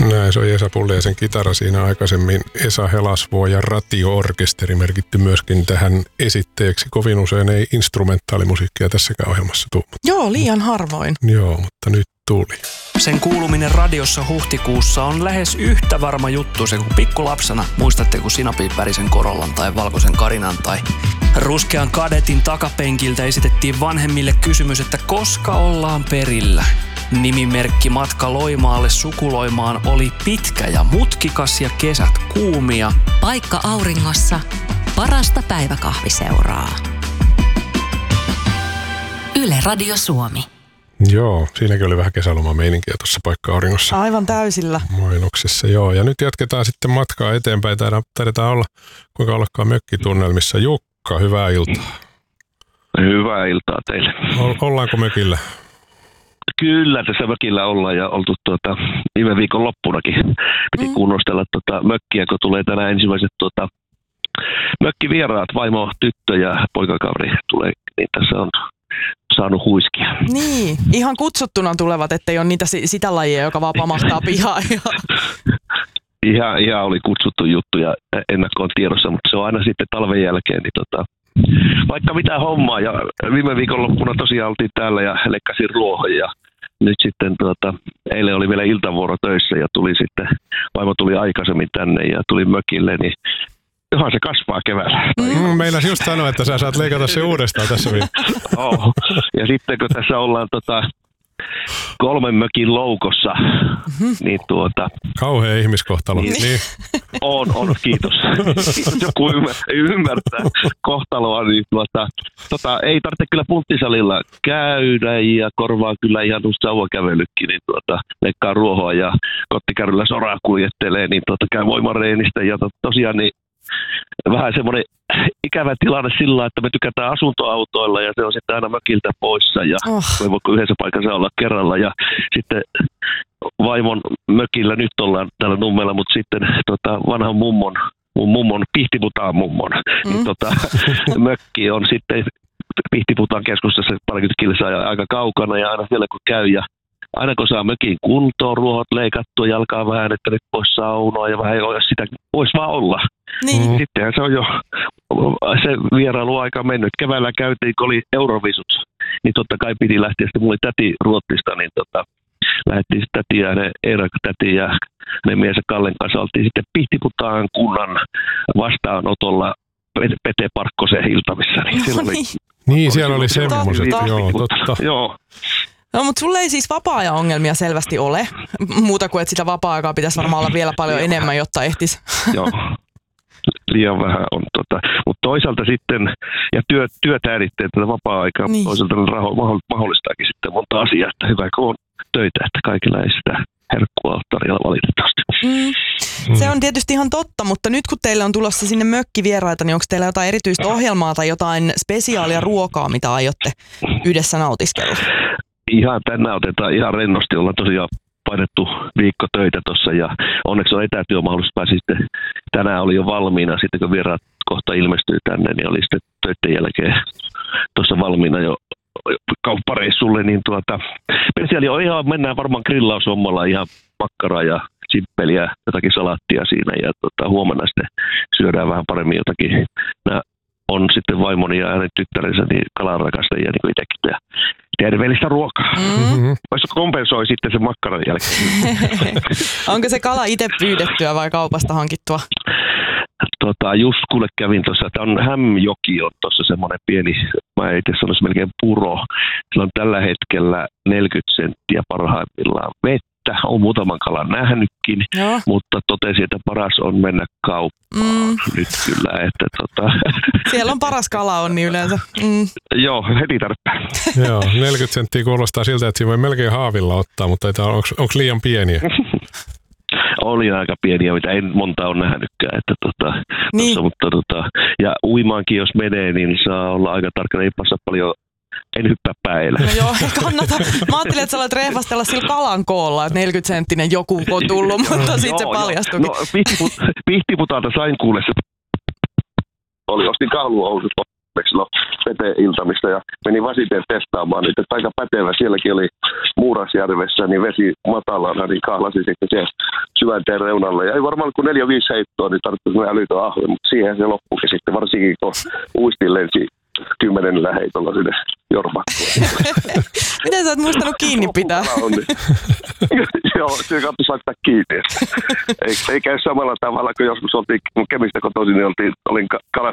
Näin, se on Esa Pulliaisen kitara siinä aikaisemmin. Esa Helasvuo ja Ratio-orkesteri merkitty myöskin tähän esitteeksi. Kovin usein ei instrumentaalimusiikkia tässäkään ohjelmassa tule. Joo, liian harvoin. Joo, mutta nyt tuli. Sen kuuluminen radiossa huhtikuussa on lähes yhtä varma juttu se kuin pikkulapsena. Muistatte, kun sinapin värisen Corollan tai valkoisen Karinan tai ruskean Kadetin takapenkiltä esitettiin vanhemmille kysymys, että koska ollaan perillä. Nimimerkki matka Loimaalle sukuloimaan oli pitkä ja mutkikas ja kesät kuumia. Paikka auringossa, parasta päiväkahviseuraa. Yle Radio Suomi. Joo, siinäkin oli vähän kesälomameininkiä tuossa Paikka-auringossa. Aivan täysillä. Mainoksessa, joo. Ja nyt jatketaan sitten matkaa eteenpäin. Taidetaan olla, kuinka ollakaan mökkitunnelmissa. Jukka, hyvää iltaa. Hyvää iltaa teille. Ollaanko mökillä? Kyllä, tässä mökillä ollaan ja oltu viime viikon loppunakin. Piti kunnostella mökkiä, kun tulee tänään ensimmäiset mökkivieraat, vaimo, tyttö ja poikakaveri tulee, niin tässä on saanut huiskia. Niin, ihan kutsuttuna tulevat, ettei ole niitä sitä lajia, joka vaan pamahtaa pihaan. Ihan oli kutsuttu juttu ja ennakkoon tiedossa, mutta se on aina sitten talven jälkeen, niin vaikka mitä hommaa. Ja viime viikonloppuna tosiaan oltiin täällä ja lekkasin ruohon ja nyt sitten eilen oli vielä iltavuoro töissä ja vaimo tuli aikaisemmin tänne ja tuli mökille, niin johan se kasvaa keväällä. Meinasin just sanoa, että sä saat leikata se uudestaan tässä Ja sitten kun tässä ollaan 3 mökin loukossa, niin kauhea ihmiskohtalo. Niin. On, kiitos. Joku ymmärtää kohtaloa, niin ei tarvitse kyllä punttisalilla käydä ja korvaa kyllä ihan sauvakävelykin, niin leikkaa ruohoa ja kottikärryllä soraa kuljettelee, niin käy voimareenistä ja tosiaan niin vähän semmoinen ikävä tilanne sillä, että me tykätään asuntoautoilla ja se on sitten aina mökiltä poissa ja me voiko yhdessä paikassa olla kerralla ja sitten vaimon mökillä nyt ollaan täällä Nummella, mutta sitten vanhan mummon Pihtiputaan mummon niin mökki on sitten Pihtiputaan keskustassa parikymmentä kilsaa aika kaukana ja aina siellä kun käy ja aina kun saa mökin kuntoon, ruohot leikattua, jalkaa vähän, että nyt pois saunoa ja vähän jos sitä voisi vaan olla. Niin. Sittenhän se on jo se vierailuaika mennyt. Keväällä käytiin, kun oli Eurovisut, niin totta kai piti lähteä. Sitten mulla oli täti Ruotsista, niin lähdettiin täti ja Eera-täti ja ne mies ja Kallen kanssa oltiin sitten Pihtiputaan kunnan vastaanotolla Pete Parkkosen iltamissa. Niin, siellä oli semmoiset, joo, totta. Joo. No, mutta sulla ei siis vapaa-ajan ongelmia selvästi ole. Muuta kuin, että sitä vapaa-aikaa pitäisi varmaan olla vielä paljon enemmän, jotta ehtisi. Joo, liian vähän on. Mutta toisaalta sitten, ja työt häiritsee tätä vapaa-aikaa, niin. Toisaalta mahdollistaakin sitten monta asiaa, että hyvä kun on töitä, että kaikilla ei sitä herkkua ole tarjolla valitettavasti. Se on tietysti ihan totta, mutta nyt kun teille on tulossa sinne mökkivieraita, niin onko teillä jotain erityistä ohjelmaa tai jotain spesiaalia ruokaa, mitä aiotte yhdessä nautiskella? Ihan tänään otetaan ihan rennosti, ollaan tosiaan painettu viikko töitä tuossa ja onneksi on etätyömahdollisuus. Pääsi sitten, tänään oli jo valmiina, sitten kun vieraat kohta ilmestyy tänne, niin oli sitten töiden jälkeen tuossa valmiina jo kauppareissulle, niin spesiaali on ihan, mennään varmaan grillaushommalla ihan makkaraa ja simppeliä, jotakin salaattia siinä ja huomenna sitten syödään vähän paremmin jotakin. Nämä on sitten vaimoni ja hänen tyttärensä niin kalanrakastajia niin kuin itsekin ja terveellistä ruokaa. Voisi kompensoi sitten sen makkaran jälkeen. Onko se kala itse pyydettyä vai kaupasta hankittua? Just kuule kävin tuossa, että on Hämjoki on tuossa semmoinen pieni, mä itse sanoisin melkein puro. Sillä on tällä hetkellä 40 senttiä parhaimmillaan vettä. Olen muutaman kalan nähnytkin, mutta totesin, että paras on mennä kauppaan nyt kyllä. Että Siellä on paras kala on niin yleensä. Joo, heti tarpeen. Joo, 40 senttiä kuulostaa siltä, että siinä voi melkein haavilla ottaa, mutta onko liian pieniä? Oli aika pieniä, mitä en monta ole nähnytkään. Että niin. Mutta ja uimaankin jos menee, niin saa olla aika tarkkana, ei passa paljon. En hyppää päällä. No joo, kannata. Mä ajattelin, että sä olet rehvastella sillä kalan koolla, että 40-senttinen joku on tullut, mutta sitten se paljastuikin. No, Pihtiputaalta sain kuulla se. Ostin kahluhousut silloin veteen-iltamista ja menin Vasiteen testaamaan niitä, että aika pätevä. Sielläkin oli Muurasjärvessä, niin vesi matalana, niin kahlasin sitten siellä syvänteen reunalle. Ja ei varmaan kun 4-5 heittoa, niin tarvitsi älytön ahve, mutta siihen se loppukin sitten, varsinkin kun uistin lensi 10 heitolla sinne Jormakkoon. Miten sä oot muistanut kiinni pitää? Joo, se kannattaa saattaa kiinni. Ei käy samalla tavalla kuin joskus oltiin Kemistä kotoisin, niin olin